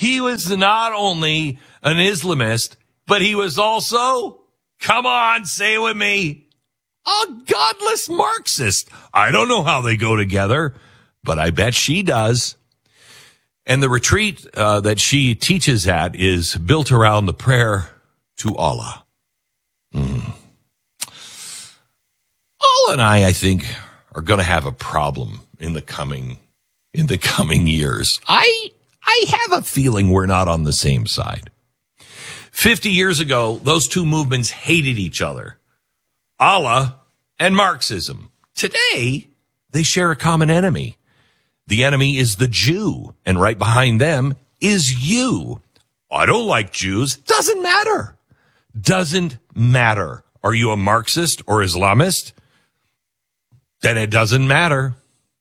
He was not only an Islamist, but he was also, come on, say it with me, a godless Marxist. I don't know how they go together, but I bet she does. And the retreat that she teaches at is built around the prayer to Allah. Allah and I think, are going to have a problem in the coming years. I have a feeling we're not on the same side. 50 years ago, those two movements hated each other. Allah and Marxism. Today, they share a common enemy. The enemy is the Jew, and right behind them is you. I don't like Jews. Doesn't matter. Doesn't matter. Are you a Marxist or Islamist? Then it doesn't matter.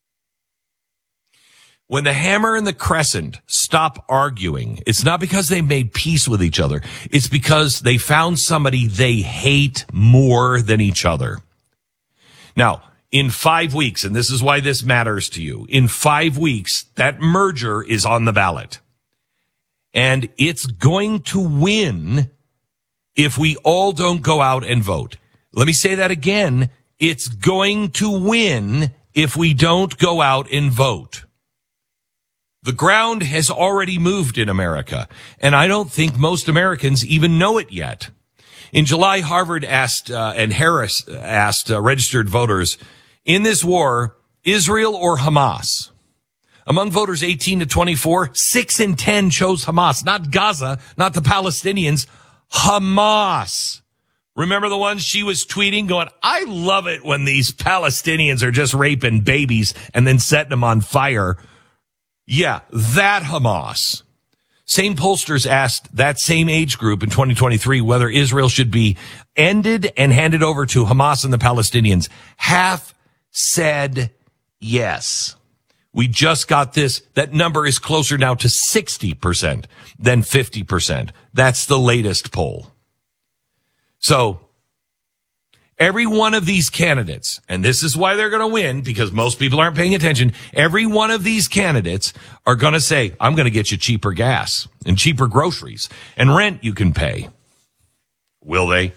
When the Hammer and the Crescent stop arguing, it's not because they made peace with each other. It's because they found somebody they hate more than each other. Now, in 5 weeks, and this is why this matters to you, in 5 weeks, that merger is on the ballot. And it's going to win if we all don't go out and vote. Let me say that again. It's going to win if we don't go out and vote. The ground has already moved in America, and I don't think most Americans even know it yet. In July, Harvard asked, and Harris asked registered voters, in this war, Israel or Hamas? Among voters 18 to 24, 6 in 10 chose Hamas, not Gaza, not the Palestinians, Hamas. Remember the ones she was tweeting going, I love it when these Palestinians are just raping babies and then setting them on fire. Yeah, that Hamas. Same pollsters asked that same age group in 2023 whether Israel should be ended and handed over to Hamas and the Palestinians. Half said yes. We just got this. That number is closer now to 60% than 50%. That's the latest poll. So every one of these candidates, and this is why they're going to win, because most people aren't paying attention, every one of these candidates are going to say, I'm going to get you cheaper gas and cheaper groceries and rent you can pay. Will they?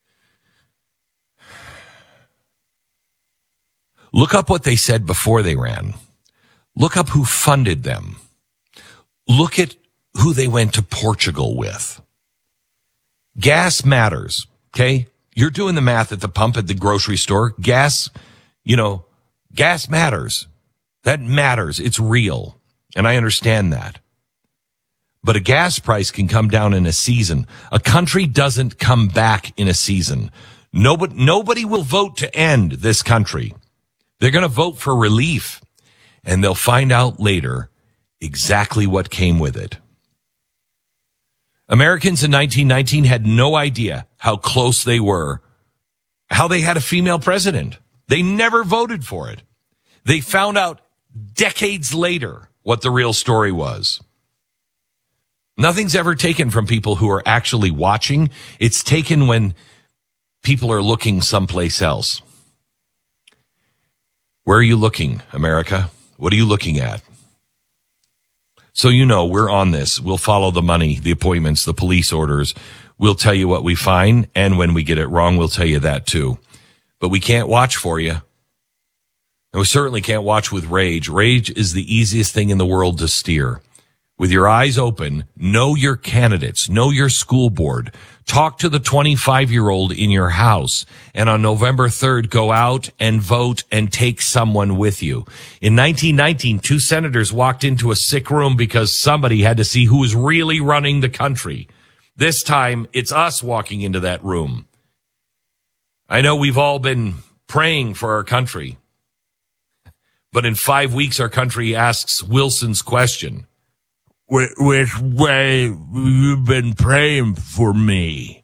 Look up what they said before they ran. Look up who funded them. Look at who they went to Portugal with. Gas matters, okay? You're doing the math at the pump at the grocery store. Gas, gas matters. That matters. It's real. And I understand that. But a gas price can come down in a season. A country doesn't come back in a season. Nobody will vote to end this country. They're going to vote for relief. And they'll find out later exactly what came with it. Americans in 1919 had no idea how close they were, how they had a female president. They never voted for it. They found out decades later what the real story was. Nothing's ever taken from people who are actually watching. It's taken when people are looking someplace else. Where are you looking, America? What are you looking at? So we're on this. We'll follow the money, the appointments, the police orders. We'll tell you what we find, and when we get it wrong, we'll tell you that too. But we can't watch for you. And we certainly can't watch with rage. Rage is the easiest thing in the world to steer. With your eyes open, know your candidates, know your school board. Talk to the 25-year-old in your house, and on November 3rd, go out and vote and take someone with you. In 1919, 2 senators walked into a sick room because somebody had to see who was really running the country. This time, it's us walking into that room. I know we've all been praying for our country, but in 5 weeks, our country asks Wilson's question. Which way you've been praying for me?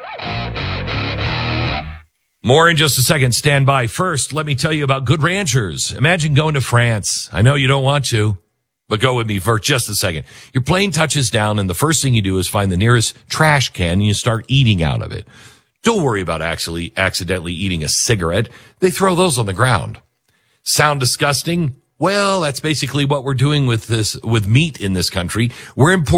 More in just a second. Stand by. First, let me tell you about Good Ranchers. Imagine going to France. I know you don't want to, but go with me for just a second. Your plane touches down, and the first thing you do is find the nearest trash can, and you start eating out of it. Don't worry about actually accidentally eating a cigarette. They throw those on the ground. Sound disgusting? Well, that's basically what we're doing with meat in this country. We're importing